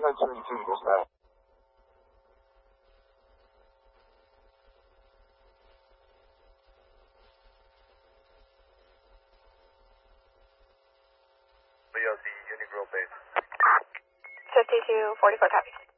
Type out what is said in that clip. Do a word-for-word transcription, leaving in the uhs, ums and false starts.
な注意注意でした。 fifty-two forty-four copy.